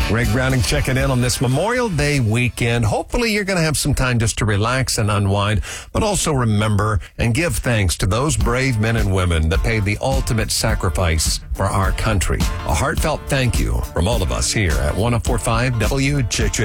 Greg Browning checking in on this Memorial Day weekend. Hopefully you're going to have some time just to relax and unwind, but also remember and give thanks to those brave men and women that paid the ultimate sacrifice for our country. A heartfelt thank you from all of us here at 104.5 WJJ.